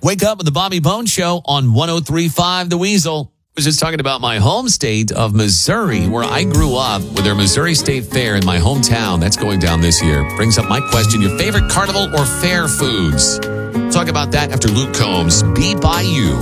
Wake up with the Bobby Bones Show on 103.5 The Weasel. I was just talking about my home state of Missouri, where I grew up, with their Missouri State Fair in my hometown. That's going down this year. Brings up my question, your favorite carnival or fair foods? Talk about that after Luke Combs, Be By You.